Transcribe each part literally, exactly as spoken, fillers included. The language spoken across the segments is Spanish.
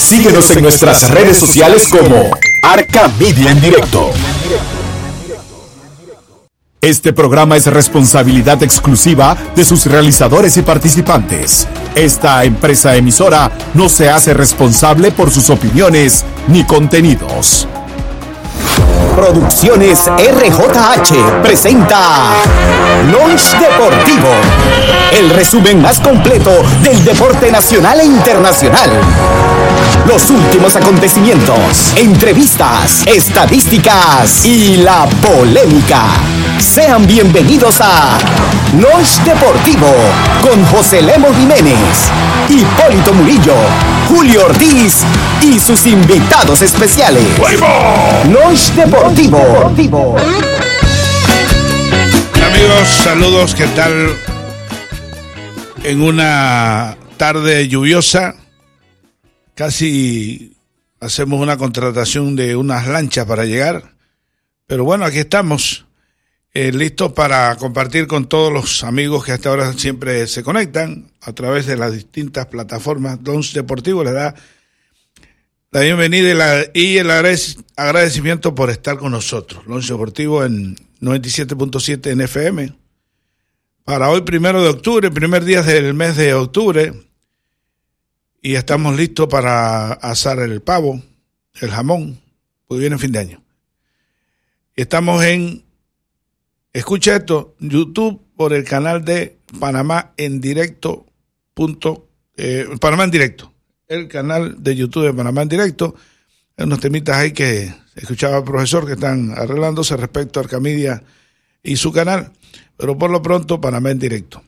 Síguenos en nuestras redes sociales como Arca Media en Directo. Este programa es responsabilidad exclusiva de sus realizadores y participantes. Esta empresa emisora no se hace responsable por sus opiniones ni contenidos. Producciones R J H presenta Launch Deportivo, el resumen más completo del deporte nacional e internacional. Los últimos acontecimientos, entrevistas, estadísticas y la polémica. Sean bienvenidos a Launch Deportivo con José Lemo Jiménez, Hipólito Murillo, Julio Ortiz y sus invitados especiales. Launch Deportivo. Amigos, saludos, ¿qué tal? En una tarde lluviosa, casi hacemos una contratación de unas lanchas para llegar, pero bueno, aquí estamos. Eh, listos para compartir con todos los amigos que hasta ahora siempre se conectan a través de las distintas plataformas. Launch Deportivo le da la bienvenida y, la, y el agradecimiento por estar con nosotros. Launch Deportivo en noventa y siete punto siete en F M. Para hoy, primero de octubre, primer día del mes de octubre, y estamos listos para asar el pavo, el jamón, porque viene fin de año. Estamos en Escucha esto, YouTube por el canal de Panamá en Directo. Punto, eh, Panamá en Directo. El canal de YouTube de Panamá en Directo. Hay unos temitas ahí que escuchaba el profesor que están arreglándose respecto a Arcamedia y su canal. Pero por lo pronto, Panamá en Directo.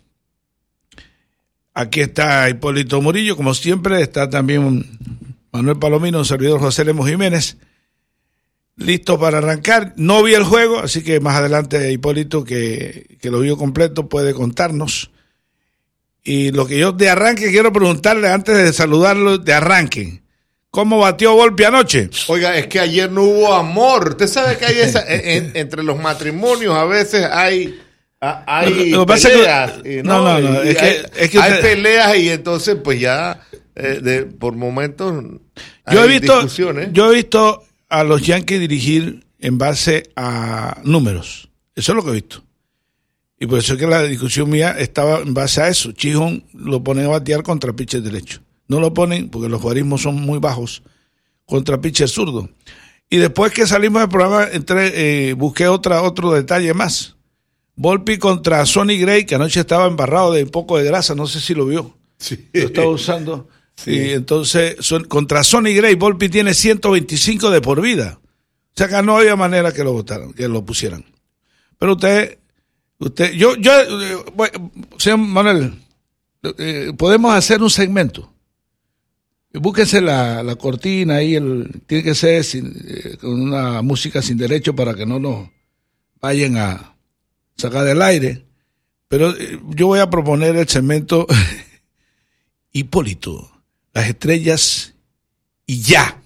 Aquí está Hipólito Murillo, como siempre. Está también Manuel Palomino, un servidor José Lemo Jiménez. Listo para arrancar. No vi el juego, así que más adelante Hipólito, que, que lo vio completo, puede contarnos. Y lo que yo de arranque quiero preguntarle, antes de saludarlo, de arranque, ¿cómo batió Volpi anoche? Oiga, es que ayer no hubo amor. Usted sabe que hay esa, en, entre los matrimonios a veces hay, hay lo, lo peleas. Que, y no, no, no, no, y es que, hay, es que hay usted, peleas y entonces pues ya eh, de, por momentos hay yo he visto, discusiones. Yo he visto a los Yankees dirigir en base a números. Eso es lo que he visto. Y por eso es que la discusión mía estaba en base a eso. Chijón lo ponen a batear contra pitcher derecho. No lo ponen, porque los guarismos son muy bajos, contra pitcher zurdo. Y después que salimos del programa, entré, eh, busqué otra, otro detalle más. Volpi contra Sonny Gray, que anoche estaba embarrado de un poco de grasa, no sé si lo vio. Sí. Lo estaba usando. Sí. Y entonces, son, contra Sonny Gray, Volpi tiene ciento veinticinco de por vida. O sea que no había manera que lo votaran, que lo pusieran. Pero usted, usted, yo, yo, eh, bueno, señor Manuel, eh, podemos hacer un segmento. Búsquense la, la cortina ahí, el, tiene que ser sin, eh, con una música sin derecho para que no nos vayan a sacar del aire. Pero eh, yo voy a proponer el segmento Hipólito. Las estrellas y ya.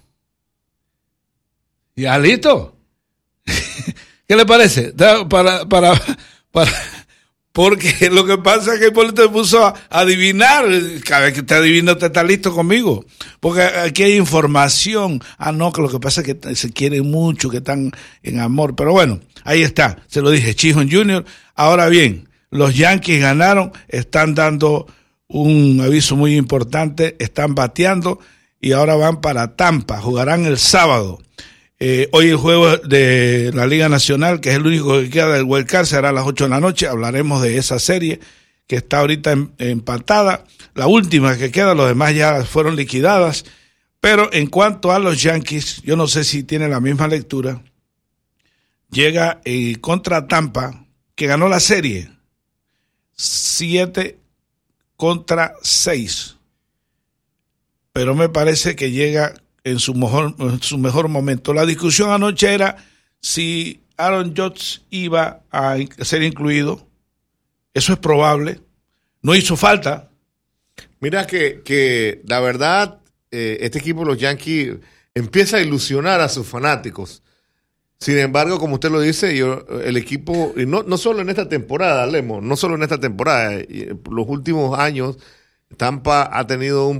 ¿Ya listo? ¿Qué le parece? Para, para, para, porque lo que pasa es que Hipólito se puso a adivinar. Cada vez que te adivina, te está listo conmigo. Porque aquí hay información. Ah, no, que lo que pasa es que se quieren mucho, que están en amor. Pero bueno, ahí está. Se lo dije, Chijón junior Ahora bien, los Yankees ganaron, están dando un aviso muy importante, están bateando y ahora van para Tampa, jugarán el sábado. Eh, hoy el juego de la Liga Nacional, que es el único que queda del Wild Card, será a las ocho de la noche, hablaremos de esa serie que está ahorita en, empatada, la última que queda, los demás ya fueron liquidadas, pero en cuanto a los Yankees, yo no sé si tienen la misma lectura, llega eh, contra Tampa, que ganó la serie, siete contra seis, pero me parece que llega en su mejor, en su mejor momento. La discusión anoche era si Aaron Judge iba a ser incluido. Eso es probable. No hizo falta. Mira que, que la verdad, eh, este equipo, los Yankees, empieza a ilusionar a sus fanáticos. Sin embargo, como usted lo dice, yo, el equipo, y no, no solo en esta temporada, Lemo, no solo en esta temporada, los últimos años, Tampa ha tenido un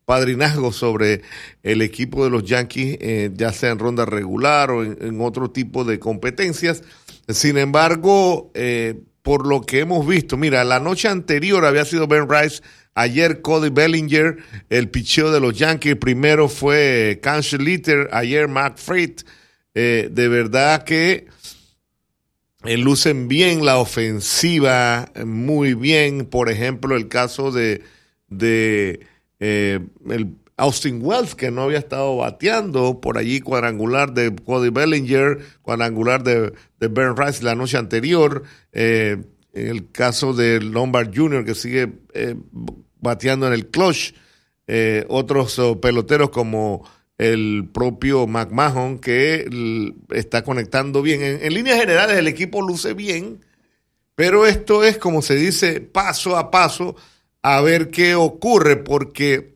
padrinazgo sobre el equipo de los Yankees, eh, ya sea en ronda regular o en, en otro tipo de competencias. Sin embargo, eh, por lo que hemos visto, mira, la noche anterior había sido Ben Rice, ayer Cody Bellinger, el picheo de los Yankees, primero fue Cam Schlitter, ayer Mark Fried. Eh, de verdad que eh, lucen bien la ofensiva, muy bien. Por ejemplo, el caso de, de eh, el Austin Wells, que no había estado bateando, por allí cuadrangular de Cody Bellinger, cuadrangular de, de Ben Rice la noche anterior. Eh, en el caso de Lombard junior, que sigue eh, bateando en el clutch. Eh, otros oh, peloteros como el propio McMahon, que l- está conectando bien. En, en líneas generales, el equipo luce bien, pero esto es, como se dice, paso a paso, a ver qué ocurre, porque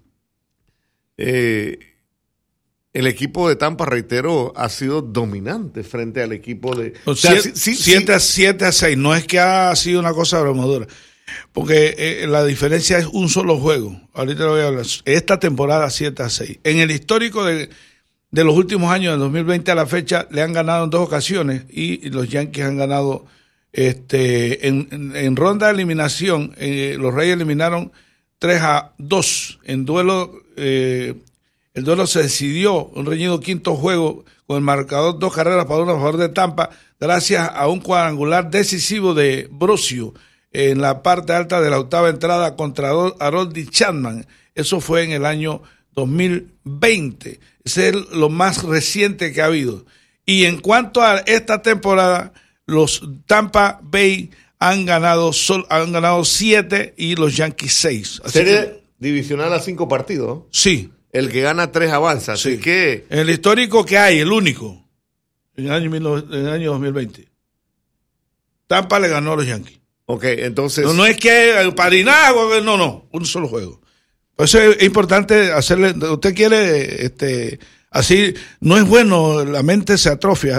eh, el equipo de Tampa, reitero, ha sido dominante frente al equipo de... O sea, siete a seis, no es que ha sido una cosa abrumadora, porque eh, la diferencia es un solo juego. Ahorita lo voy a hablar. Esta temporada siete a seis. En el histórico de, de los últimos años, del dos mil veinte a la fecha, le han ganado en dos ocasiones y los Yankees han ganado este en, en, en ronda de eliminación. Eh, los Reyes eliminaron tres a dos en duelo. Eh, el duelo se decidió, un reñido quinto juego con el marcador dos carreras para uno a favor de Tampa, gracias a un cuadrangular decisivo de Brucio en la parte alta de la octava entrada contra Harold Chapman. Eso fue en el año dos mil veinte. Ese es lo más reciente que ha habido. Y en cuanto a esta temporada, los Tampa Bay han ganado sol, han ganado siete y los Yankees seis. Así Serie que, divisional a cinco partidos. Sí. El que gana tres avanza. Así Sí. que... En el histórico que hay, el único, en el año, en el año dos mil veinte. Tampa le ganó a los Yankees. Ok, entonces... No, no es que el padrinazgo, no, no, un solo juego. Por eso es importante hacerle, usted quiere, este, así, no es bueno, la mente se atrofia.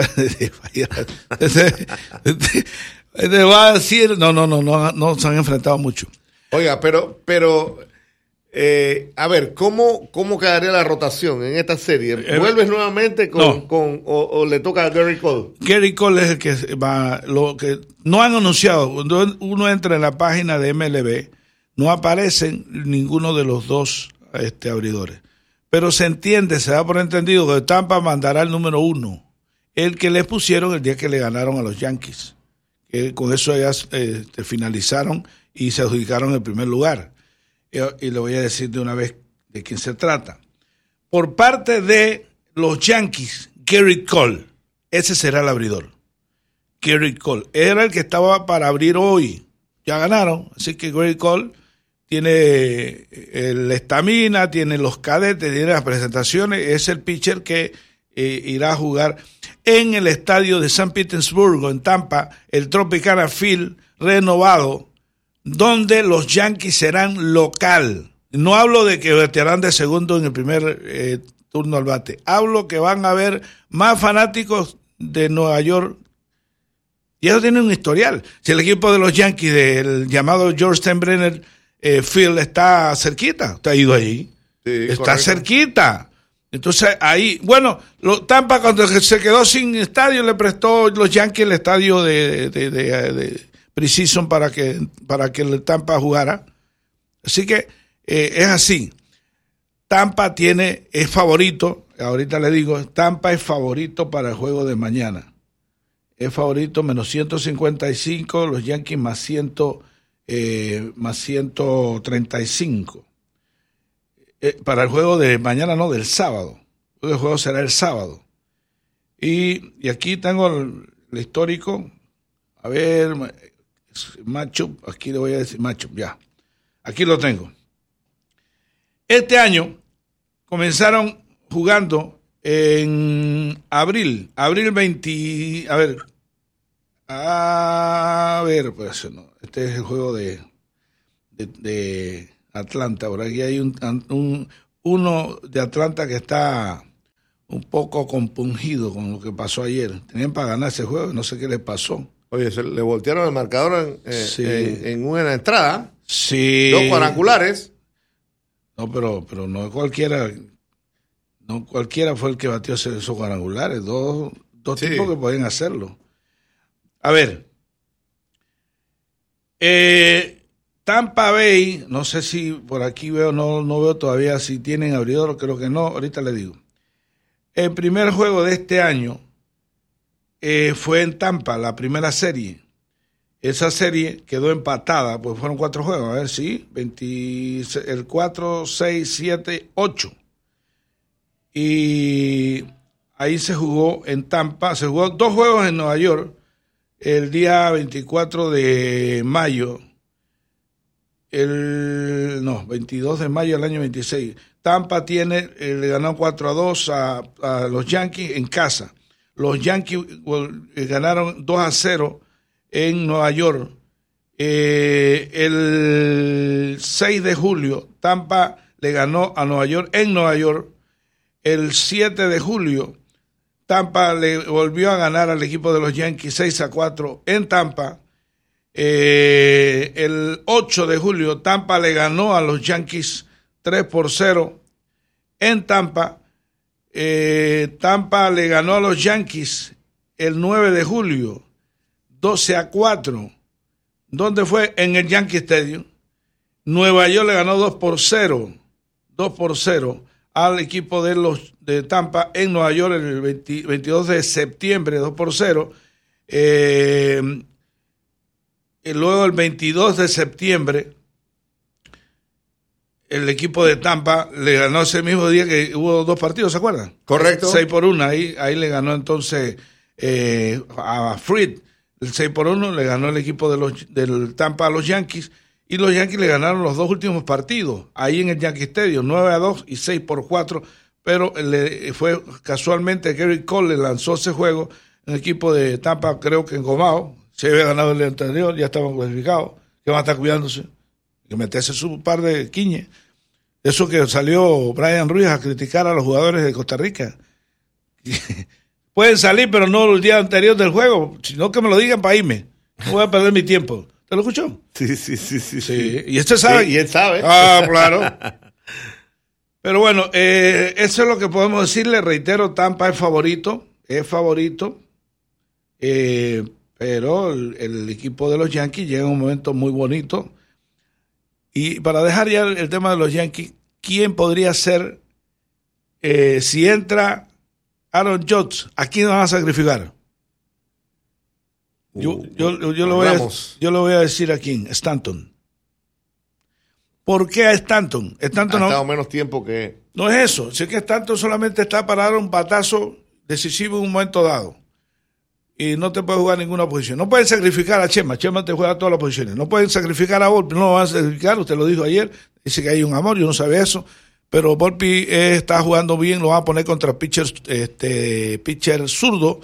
Te va a decir, no, no, no, no, no se han enfrentado mucho. Oiga, pero, pero, eh, a ver, ¿cómo, cómo quedaría la rotación en esta serie? ¿Vuelves eh, nuevamente con, no. con o, o le toca a Gary Cole? Gary Cole es el que va, lo que no han anunciado. Cuando uno entra en la página de M L B, no aparecen ninguno de los dos este, abridores. Pero se entiende, se da por entendido que Tampa mandará el número uno, el que le pusieron el día que le ganaron a los Yankees. Que con eso ya eh, finalizaron y se adjudicaron el primer lugar. Y, y le voy a decir de una vez de quién se trata. Por parte de los Yankees, Gary Cole, ese será el abridor. Gary Cole era el que estaba para abrir hoy. Ya ganaron, así que Gary Cole tiene la estamina, tiene los cadetes, tiene las presentaciones, es el pitcher que eh, irá a jugar en el estadio de San Petersburgo, en Tampa, el Tropicana Field renovado, donde los Yankees serán local. No hablo de que batearán de segundo en el primer eh, turno al bate, hablo que van a haber más fanáticos de Nueva York. Y eso tiene un historial. Si el equipo de los Yankees del llamado George Steinbrenner eh, Field está cerquita, usted ha ido ahí, sí, está correcto. Cerquita. Entonces ahí, bueno, lo, Tampa cuando se quedó sin estadio le prestó los Yankees el estadio de, de, de, de, de Precision para que para que el Tampa jugara. Así que eh, es así. Tampa tiene es favorito. Ahorita le digo, Tampa es favorito para el juego de mañana. Es favorito menos ciento cincuenta y cinco, los Yankees más cien, eh, más ciento treinta y cinco. Eh, para el juego de mañana, no, del sábado. El juego será el sábado. Y, y aquí tengo el, el histórico. A ver, matchup, aquí le voy a decir matchup, ya. Aquí lo tengo. Este año comenzaron jugando en abril, abril veinte, a ver, a ver, pues no, este es el juego de, de, de Atlanta, por aquí hay un, un uno de Atlanta que está un poco compungido con lo que pasó ayer, tenían para ganar ese juego, no sé qué les pasó. Oye, se le voltearon el marcador en, eh, sí. en, en una entrada, sí. dos cuadrangulares. No, pero, pero no cualquiera, no cualquiera fue el que batió esos cuadrangulares, dos, dos sí. tipos que pueden hacerlo. A ver, eh, Tampa Bay, no sé si por aquí veo, no, no veo todavía si tienen abridor, creo que no, ahorita le digo. El primer juego de este año eh, fue en Tampa, la primera serie. Esa serie quedó empatada, pues fueron cuatro juegos, a ver, sí, veinte, el cuatro, seis, siete, ocho. Y ahí se jugó en Tampa, se jugó dos juegos en Nueva York, el día veinticuatro de mayo, el, no, veintidós de mayo del año veintiséis. Tampa tiene, eh, le ganó cuatro a dos a, a los Yankees en casa. Los Yankees well, ganaron dos a cero en Nueva York. Eh, el seis de julio, Tampa le ganó a Nueva York en Nueva York. El siete de julio, Tampa le volvió a ganar al equipo de los Yankees seis a cuatro en Tampa. Eh, el ocho de julio, Tampa le ganó a los Yankees tres por cero en Tampa. Eh, Tampa le ganó a los Yankees el nueve de julio doce a cuatro. ¿Dónde fue? En el Yankee Stadium. Nueva York le ganó dos por cero al equipo de los de Tampa en Nueva York el veinte, veintidós de septiembre, dos por cero. Eh, y luego el veintidós de septiembre el equipo de Tampa le ganó ese mismo día que hubo dos partidos, ¿se acuerdan? Correcto. seis por uno, ahí, ahí le ganó entonces eh, a Fried, el seis por uno le ganó el equipo de los, del Tampa a los Yankees, y los Yankees le ganaron los dos últimos partidos, ahí en el Yankee Stadium, nueve a dos y seis por cuatro, pero le fue casualmente Gary Cole le lanzó ese juego, el equipo de Tampa creo que engomado, se había ganado el anterior, ya estaban clasificados, que van a estar cuidándose, que meterse su par de quiñes. Eso que salió Brian Ruiz a criticar a los jugadores de Costa Rica. Pueden salir, pero no el día anterior del juego, sino que me lo digan para irme. No voy a perder mi tiempo. ¿Te lo escuchó? Sí, sí, sí, sí. sí. Y este sabe. Sí, y él sabe. Ah, claro. Pero bueno, eh, eso es lo que podemos decirle. Reitero, Tampa es favorito, es favorito. Eh, pero el, el equipo de los Yankees llega en un momento muy bonito. Y para dejar ya el, el tema de los Yankees, ¿quién podría ser, eh, si entra Aaron Judge, a quién van a sacrificar? Yo, uh, yo, yo, yo, lo voy a, yo lo voy a decir a quién, Stanton. ¿Por qué a Stanton? Stanton ha estado no, menos tiempo que... No es eso, sé que Stanton solamente está para dar un batazo decisivo en un momento dado. Y no te puede jugar ninguna posición. No pueden sacrificar a Chema. Chema te juega todas las posiciones. No pueden sacrificar a Volpi. No lo van a sacrificar. Usted lo dijo ayer. Dice que hay un amor. Yo no sabía eso. Pero Volpi eh, está jugando bien. Lo van a poner contra pitcher, este, pitcher zurdo.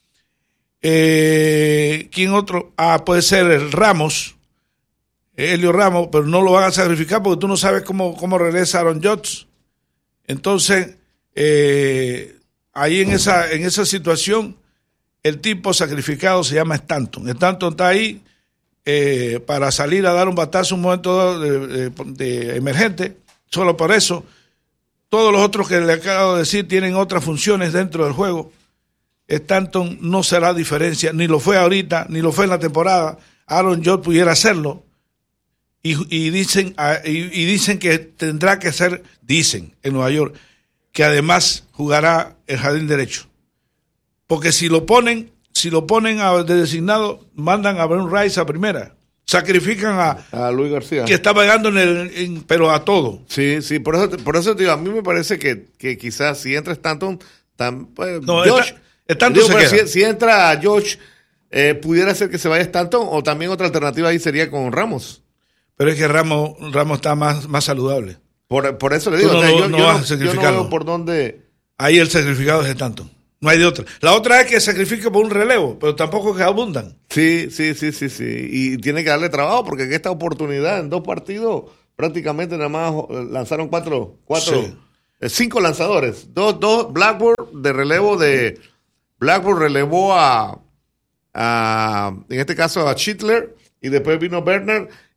Eh, ¿Quién otro? Ah, puede ser el Ramos. Helio Ramos. Pero no lo van a sacrificar porque tú no sabes cómo, cómo regresa Aaron Judge. Entonces, eh, ahí en esa, en esa situación... El tipo sacrificado se llama Stanton. Stanton está ahí eh, para salir a dar un batazo un momento de, de, de emergente. Solo por eso. Todos los otros que le acabo de decir tienen otras funciones dentro del juego. Stanton no será diferencia. Ni lo fue ahorita, ni lo fue en la temporada. Aaron Judge pudiera hacerlo. Y, y, dicen, y, y dicen que tendrá que ser, dicen en Nueva York, que además jugará el jardín derecho. Porque si lo ponen, si lo ponen a, de designado, mandan a Brent Rice a primera. Sacrifican a, a Luis García. Que está pegando en el, en, pero a todo. Sí, sí, por eso, por eso te digo, a mí me parece que, que quizás si entra Stanton, tan, pues, no, Josh, Stanton digo, se pero queda. Si, si entra Josh, eh, pudiera ser que se vaya Stanton, o también otra alternativa ahí sería con Ramos. Pero es que Ramos, Ramos está más, más saludable. Por, por eso le digo, no, o sea, no, yo, no yo, vas no, a sacrificarlo. yo no veo por dónde. Ahí el sacrificado es Stanton. No hay de otra. La otra es que sacrifique por un relevo, pero tampoco es que abundan. Sí, sí, sí, sí, sí. Y tiene que darle trabajo porque en esta oportunidad, en dos partidos, prácticamente nada más lanzaron cuatro, cuatro, sí. eh, cinco lanzadores. Dos, dos, Blackburn de relevo de, Blackburn relevó a, a, en este caso a Schindler, y después vino Bernard,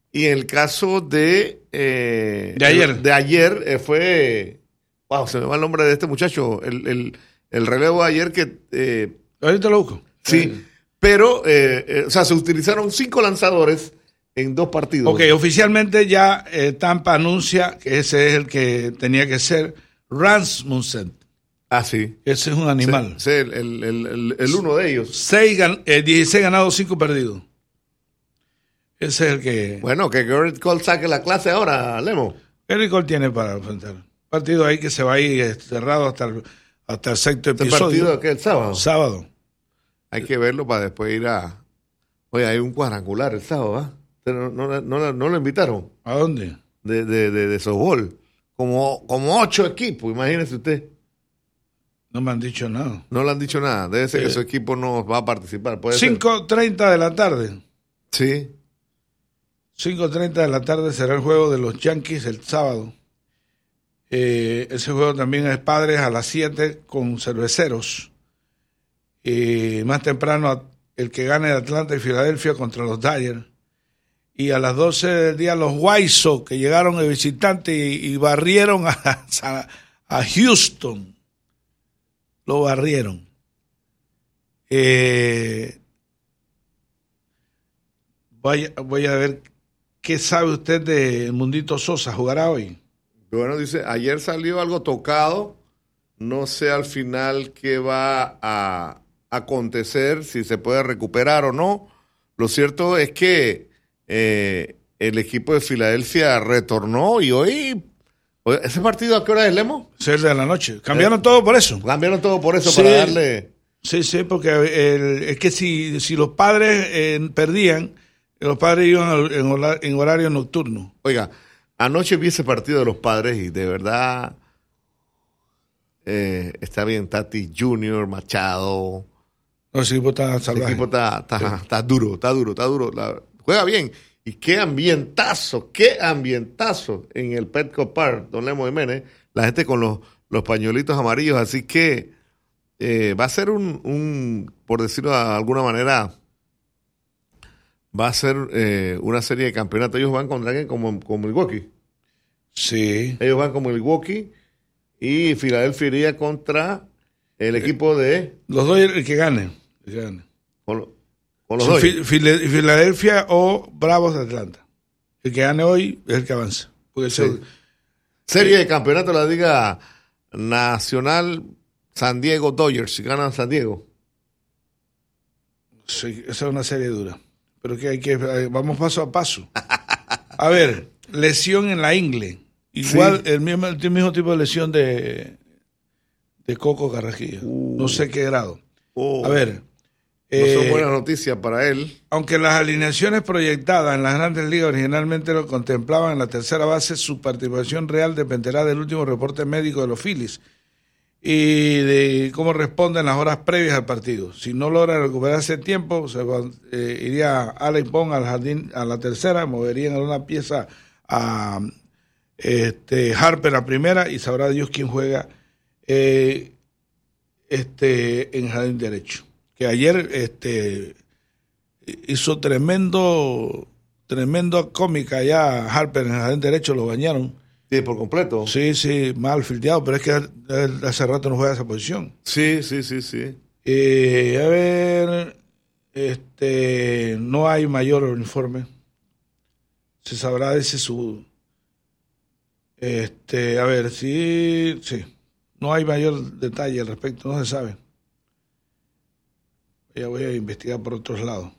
Y en el caso de... Eh, de ayer. De ayer eh, fue... Wow, se me va el nombre de este muchacho. El, el, el relevo de ayer que... Eh, Ahorita lo busco. Sí, Eh. pero, eh, eh, o sea, se utilizaron cinco lanzadores en dos partidos. Ok, oficialmente ya eh, Tampa anuncia que ese es el que tenía que ser Rasmussen. Ah, sí. Ese es un animal. Sí, el, el, el, el, el uno de ellos. Seis gan eh, dieciséis ganados, cinco perdidos. Ese es el que... Bueno, que Gerrit Cole saque la clase ahora, Lemo. Gerrit Cole tiene para enfrentar. Partido ahí que se va a ir cerrado hasta el, hasta el sexto ¿Este episodio. partido que el sábado? Sábado. Hay que verlo para después ir a... Oye, hay un cuadrangular el sábado, ¿ah? ¿eh? No, no, no, no lo invitaron. ¿A dónde? De, de, de, de softball. Como, como ocho equipos, imagínese usted. No me han dicho nada. No le han dicho nada. Debe ser Eh, que su equipo no va a participar. ¿Puede cinco treinta de la tarde. ser? Sí. cinco treinta de la tarde será el juego de los Yankees el sábado. Eh, ese juego también es Padres a las siete con Cerveceros. Y más temprano el que gane de Atlanta y Filadelfia contra los Dodgers. Y a las doce del día los White Sox que llegaron de visitante y, y barrieron a, a, a Houston. Lo barrieron. Eh, voy, voy a ver qué sabe usted de Mundito Sosa. ¿Jugará hoy? Bueno, dice, ayer salió algo tocado. No sé al final qué va a acontecer, si se puede recuperar o no. Lo cierto es que eh, el equipo de Filadelfia retornó y hoy... ¿Ese partido a qué hora es, Lemo? seis de la noche. Cambiaron eh, todo por eso. Cambiaron todo por eso, sí, para darle... Sí, sí, porque el, es que si, si los padres eh, perdían, los padres iban en, hor en horario nocturno. Oiga, anoche vi ese partido de los Padres y de verdad eh, está bien Tati Junior, Machado. No, ese equipo está salvaje. El equipo está, está, sí. está duro, está duro, está duro. La, juega bien. Y qué ambientazo, qué ambientazo en el Petco Park, don Lemo Jiménez. La gente con los, los pañuelitos amarillos. Así que eh, va a ser un, un, por decirlo de alguna manera, va a ser eh, una serie de campeonatos. Ellos van contra alguien como, como Milwaukee. Sí. Ellos van como Milwaukee y Filadelfia iría contra el equipo de... Los dos, el que gane. El que gane. Con, con los sí, dos. Filadelfia o Bravos de Atlanta. El que gane hoy es el que avanza. Puede ser. Sí. Serie de campeonato de la Liga Nacional San Diego Dodgers. Si ganan San Diego. Sí, esa es una serie dura. Pero que hay que... Vamos paso a paso. A ver, lesión en la ingle. Igual sí. el, mismo, el mismo tipo de lesión de, de Coco Carrasquillo. Uh. No sé qué grado. Uh. A ver. No eh, son buenas noticias para él. Aunque las alineaciones proyectadas en las grandes ligas originalmente lo contemplaban en la tercera base, su participación real dependerá del último reporte médico de los Phillies y de cómo responden las horas previas al partido. Si no logra recuperarse tiempo, se va, eh, iría Alec Bohm al jardín a la tercera, moverían alguna pieza a este, Harper a primera y sabrá Dios quién juega eh, este, en jardín derecho. Que ayer este, hizo tremendo, tremendo cómica ya Harper en el jardín derecho, lo bañaron. Sí, por completo. Sí, sí, mal fildeado, pero es que él hace rato no juega esa posición. Sí, sí, sí, sí. Eh, a ver, este, no hay mayor uniforme. Se sabrá ese su, este, a ver, sí, sí, no hay mayor detalle al respecto, no se sabe. Ya voy a investigar por otros lados.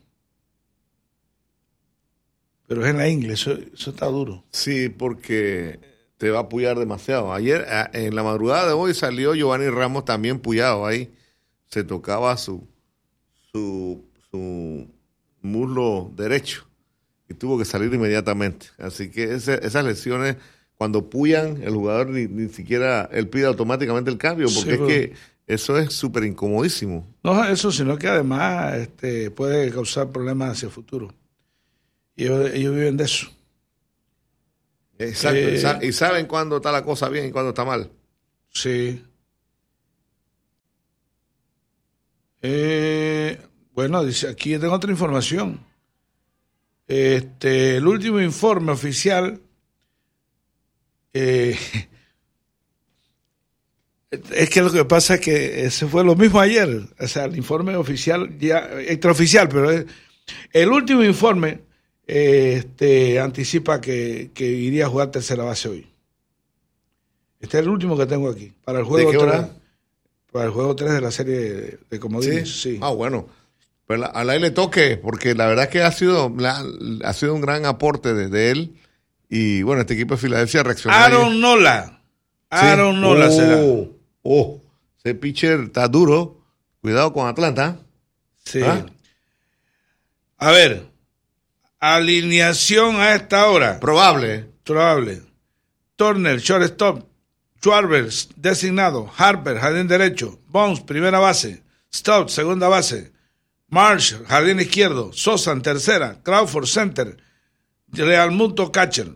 Pero es en la ingle, eso, eso está duro. Sí, porque te va a puyar demasiado. Ayer, en la madrugada de hoy, salió Giovanni Ramos también puyado ahí. Se tocaba su, su, su muslo derecho y tuvo que salir inmediatamente. Así que ese, esas lesiones, cuando puyan, el jugador ni, ni siquiera, él pide automáticamente el cambio, porque sí, es pero... que eso es súper incomodísimo. No eso, sino que además este, puede causar problemas hacia el futuro. Y ellos, ellos viven de eso. Exacto. Eh, y saben cuándo está la cosa bien y cuándo está mal. Sí. Eh, bueno, dice aquí tengo otra información. Este, el último informe oficial eh, es que lo que pasa es que ese fue lo mismo ayer, o sea, el informe oficial, ya extraoficial, pero es, el último informe eh, este, anticipa que, que iría a jugar tercera base hoy. Este es el último que tengo aquí, para el juego ¿De qué tres, hora? para el juego tres de la serie de, de comodines. ¿Sí? Sí. Ah, bueno. Pero a la le toque, porque la verdad es que ha sido, la, ha sido un gran aporte de, de él. Y bueno, este equipo de Filadelfia reaccionó. Aaron Nola. Aaron Sí. Nola oh, será. Oh, ese pitcher está duro. Cuidado con Atlanta. Sí. ¿Ah? A ver, alineación a esta hora. Probable. Probable. Turner, shortstop. Schwarber, designado. Harper, jardín derecho. Bones, primera base. Stout, segunda base. Marsh, jardín izquierdo. Sosa en tercera. Crawford, center. Realmuto, catcher.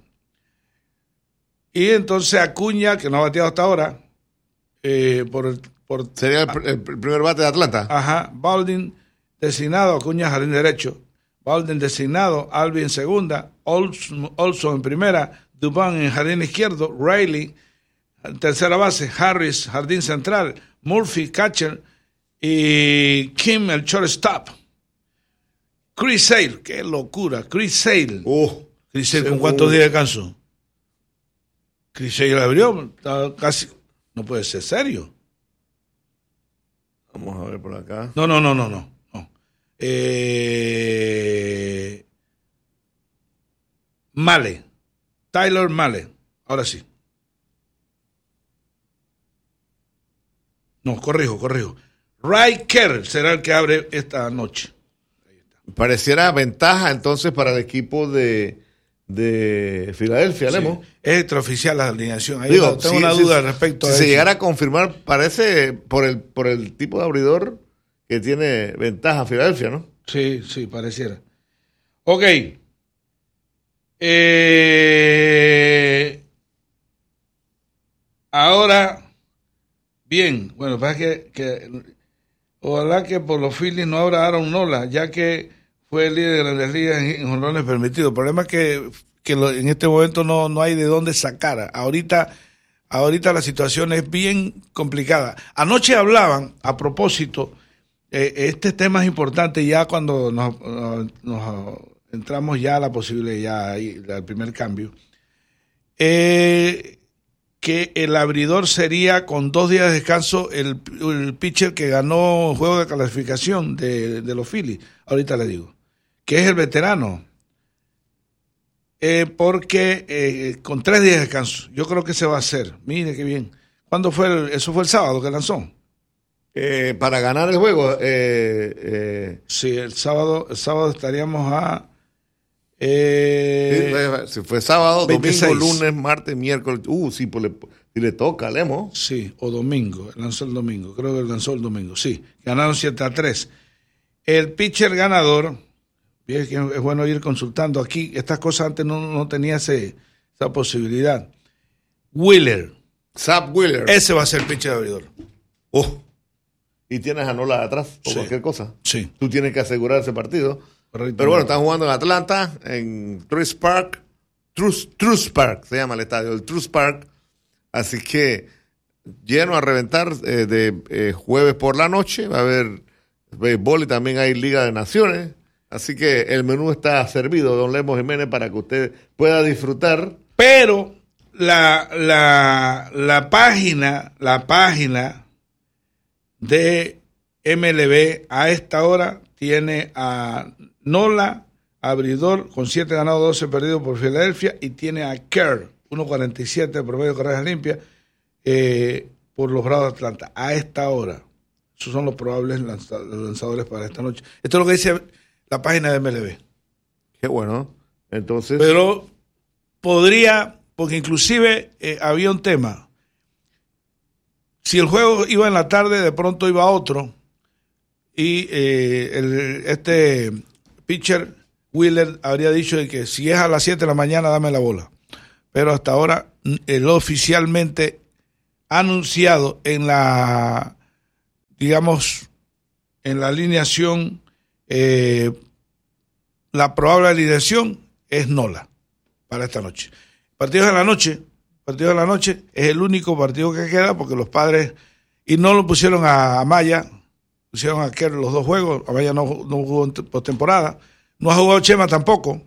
Y entonces Acuña, que no ha bateado hasta ahora, eh, por, por Sería el, el primer bate de Atlanta. Ajá, Baldwin designado, Acuña jardín derecho. Baldwin designado, Alvin en segunda, Olson, Olson en primera, Dubán en jardín izquierdo, Riley en tercera base, Harris jardín central, Murphy catcher y Kim el shortstop. Chris Sale, qué locura, Chris Sale. Uh, Chris Sale, ¿con cuántos días de descanso? Chris Sale abrió, casi, no puede ser serio. Vamos a ver por acá. No, no, no, no, no. no. Eh... Male. Tyler Male. Ahora sí. No, corrijo, corrijo. Ray Kerr será el que abre esta noche. Pareciera ventaja entonces para el equipo de, de Filadelfia, Sí. Lemo. Es extraoficial la alineación. Ahí Digo, tengo si- una si- duda respecto si a se eso. llegara a confirmar, parece por el por el tipo de abridor que tiene ventaja Filadelfia, ¿no? Sí, sí, pareciera. Ok. Eh, ahora, bien, bueno, pasa que, que ojalá que por los Phillies no abra Aaron Nola, ya que fue el líder de Grandes Ligas en, en jonrones permitidos. El problema es que, que lo- en este momento no, no hay de dónde sacar. Ahorita, ahorita la situación es bien complicada. Anoche hablaban, a propósito, eh, este tema es importante ya cuando nos, nos, nos entramos ya a la posible, ya ahí, al primer cambio, eh, que el abridor sería con dos días de descanso el, el pitcher que ganó el juego de clasificación de, de los Phillies, ahorita le digo, que es el veterano, eh, porque eh, con tres días de descanso, yo creo que se va a hacer, mire qué bien. ¿Cuándo fue? El, eso fue el sábado que lanzó. Eh, para ganar el juego, eh, eh, Sí, el sábado, el sábado estaríamos a... Eh, si fue sábado, veintiséis. domingo, lunes, martes, miércoles. Uh, sí, pues le, si le toca, Lemo. Sí, o domingo, lanzó el domingo, creo que lanzó el domingo, sí, ganaron siete a tres. El pitcher ganador, es que es bueno ir consultando aquí, estas cosas antes no, no tenía ese, esa posibilidad. Wheeler, Zap Wheeler. ese va a ser el pitcher abridor. Oh. Y tienes a Nola atrás o Sí. cualquier cosa. Sí, Tú tienes que asegurar ese partido. correcto. Pero bueno, están jugando en Atlanta, en Truist Park. Truist, Truist Park se llama el estadio, el Truist Park. Así que lleno a reventar eh, de eh, jueves por la noche. Va a haber béisbol y también hay Liga de Naciones. Así que el menú está servido, don Lemos Jiménez, para que usted pueda disfrutar. Pero la, la, la página, la página de M L B a esta hora tiene a Nola, abridor, con siete ganados, doce perdidos por Filadelfia, y tiene a Kerr, uno cuarenta y siete de promedio de carreras limpias, eh, por los Bravos de Atlanta. A esta hora, esos son los probables lanza- lanzadores para esta noche. Esto es lo que dice la página de M L B. Qué bueno. Entonces, Pero podría, porque inclusive eh, había un tema. Si el juego iba en la tarde, de pronto iba otro. Y eh, el, este pitcher Wheeler habría dicho de que si es a las siete de la mañana, dame la bola. Pero hasta ahora, él oficialmente ha anunciado en la, digamos, en la alineación, eh, la probable alineación es Nola para esta noche. Partidos de la noche, partido de la noche es el único partido que queda porque los Padres, y no lo pusieron a Amaya, pusieron a Kerr los dos juegos, Amaya no, no jugó en postemporada, no ha jugado Chema tampoco.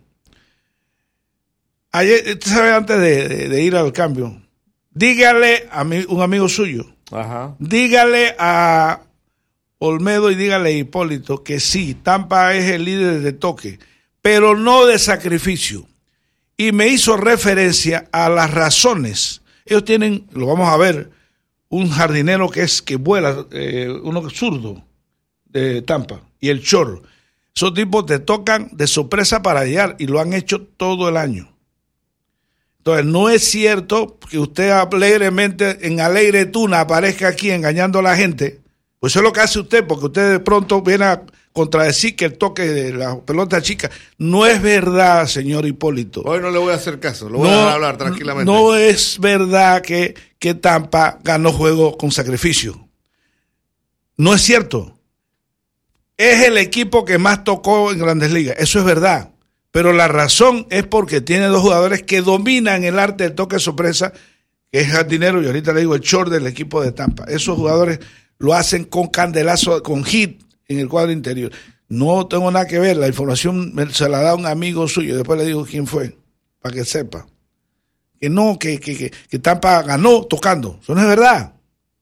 Ayer, usted sabe, antes de, de, de ir al cambio, dígale a mi, un amigo suyo, Ajá. dígale a Olmedo y dígale a Hipólito que sí, Tampa es el líder de toque, pero no de sacrificio. Y me hizo referencia a las razones. Ellos tienen, lo vamos a ver, un jardinero que es que vuela, eh, uno zurdo de Tampa, y el Chor. Esos tipos te tocan de sorpresa para llegar y lo han hecho todo el año. Entonces, no es cierto que usted alegremente, en alegre tuna, aparezca aquí engañando a la gente. Pues eso es lo que hace usted, porque usted de pronto viene a contradecir que el toque de la pelota chica. No es verdad, señor Hipólito. Hoy no le voy a hacer caso, lo voy no, a dejar hablar tranquilamente. No es verdad que, que Tampa ganó juego con sacrificio. No es cierto. Es el equipo que más tocó en Grandes Ligas, eso es verdad. Pero la razón es porque tiene dos jugadores que dominan el arte del toque de sorpresa, que es jardinero, y ahorita le digo el short del equipo de Tampa. Esos jugadores lo hacen con candelazo, con hit en el cuadro interior. No tengo nada que ver, la información se la da un amigo suyo, después le digo quién fue, para que sepa. Que no, que, que, que, que Tampa ganó tocando, eso no es verdad.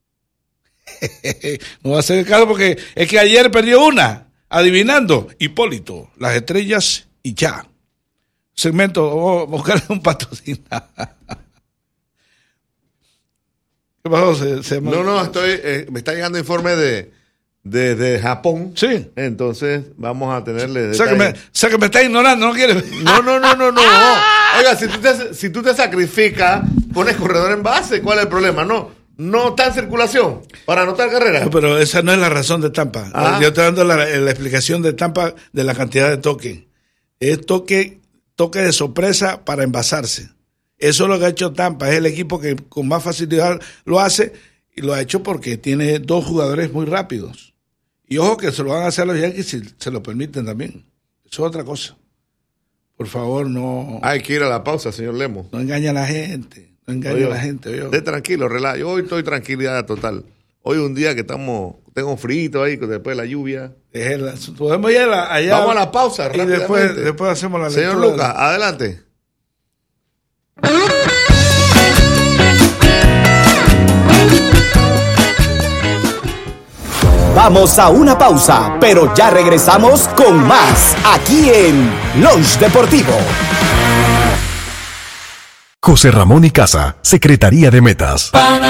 No va a ser el caso porque es que ayer perdió una, adivinando, Hipólito, las estrellas y ya. Segmento, vamos a buscarle un patrocinio. ¿Qué pasó? Se, se no, no, estoy, eh, me está llegando informe de, de, de Japón. Sí. Entonces vamos a tenerle. O sea, que me, o sea que me está ignorando, ¿no quieres? No, no, no, no, no. Oiga, si tú te, si tú te sacrificas, pones corredor en base, ¿cuál es el problema? No. No está en circulación para anotar carreras. No, pero esa no es la razón de Tampa. Ah. Yo estoy dando la, la explicación de Tampa de la cantidad de toque. Es toque, toque de sorpresa para envasarse. Eso es lo que ha hecho Tampa. Es el equipo que con más facilidad lo hace y lo ha hecho porque tiene dos jugadores muy rápidos. Y ojo que se lo van a hacer los Yankees si se lo permiten también. Eso es otra cosa. Por favor, no. Hay que ir a la pausa, señor Lemos. No engañe a la gente. No engañe oye, a la gente. Oye. Esté tranquilo, relaje. Hoy estoy tranquilidad total. Hoy un día que estamos, tengo frito ahí después de la lluvia. La, podemos ir allá, allá. Vamos a la pausa y después, después hacemos la lectura. Señor Lucas, adelante. Vamos a una pausa, pero ya regresamos con más aquí en Lunch Deportivo. José Ramón y Casa, Secretaría de Metas.